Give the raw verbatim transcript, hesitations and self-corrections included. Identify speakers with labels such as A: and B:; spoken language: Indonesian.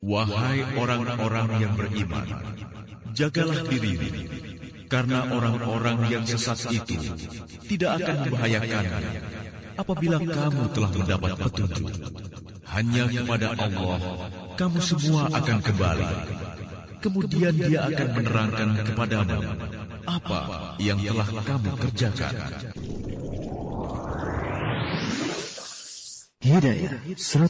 A: Wahai orang-orang yang beriman, jagalah dirimu, karena orang-orang yang sesat itu tidak akan membahayakanmu apabila kamu telah mendapat petunjuk. Hanya kepada Allah kamu semua akan kembali. Kemudian Dia akan menerangkan kepadamu apa yang telah kamu kerjakan.
B: Hidayah